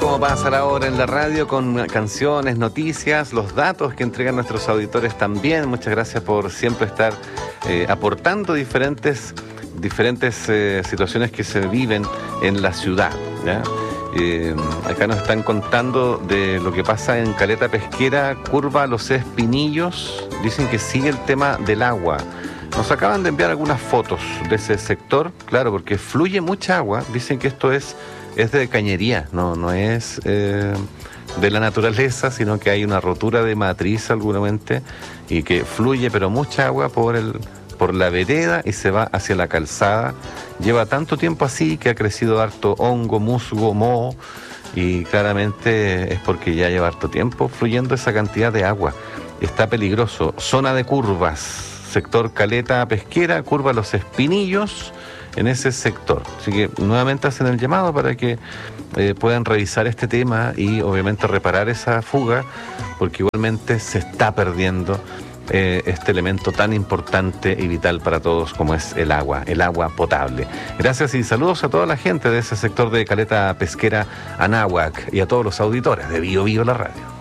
Como pasa ahora en la radio con canciones, noticias, los datos que entregan nuestros auditores también. Muchas gracias por siempre estar aportando diferentes situaciones que se viven en la ciudad, ¿ya? Acá nos están contando de lo que pasa en Caleta Pesquera, curva Los Espinillos. Dicen que sigue el tema del agua. Nos acaban de enviar algunas fotos de ese sector, claro, porque fluye mucha agua. Dicen que esto es de cañería, no es de la naturaleza, sino que hay una rotura de matriz seguramente y que fluye pero mucha agua por la vereda y se va hacia la calzada. Lleva tanto tiempo así que ha crecido harto hongo, musgo, moho, y claramente es porque ya lleva harto tiempo fluyendo esa cantidad de agua. Está peligroso. Zona de curvas, sector Caleta Pesquera, curva Los Espinillos, en ese sector. Así que nuevamente hacen el llamado para que puedan revisar este tema y obviamente reparar esa fuga, porque igualmente se está perdiendo este elemento tan importante y vital para todos como es el agua potable. Gracias y saludos a toda la gente de ese sector de Caleta Pesquera, Anáhuac, y a todos los auditores de Bio Bio la radio.